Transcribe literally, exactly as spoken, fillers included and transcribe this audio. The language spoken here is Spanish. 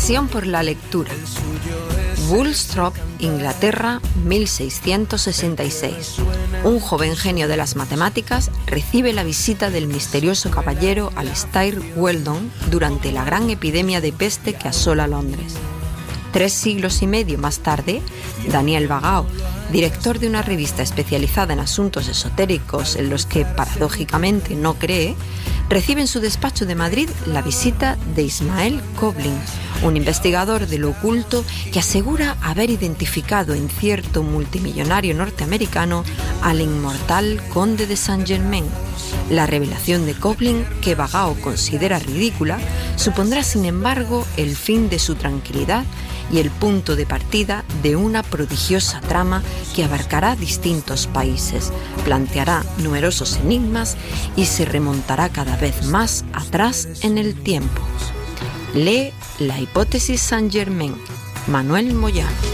Pasión por la lectura. Woolsthorpe, Inglaterra, mil seiscientos sesenta y seis. Un joven genio de las matemáticas recibe la visita del misterioso caballero Alistair Weldon durante la gran epidemia de peste que asola Londres. Tres siglos y medio más tarde, Daniel Bagao, director de una revista especializada en asuntos esotéricos en los que paradójicamente no cree, recibe en su despacho de Madrid la visita de Ismael Coblin, un investigador de lo oculto que asegura haber identificado en cierto multimillonario norteamericano al inmortal conde de Saint-Germain. La revelación de Coblin, que Bagao considera ridícula, supondrá sin embargo el fin de su tranquilidad y el punto de partida de una prodigiosa trama que abarcará distintos países, planteará numerosos enigmas y se remontará cada vez más atrás en el tiempo. Lee La hipótesis Saint-Germain, Manuel Moyano.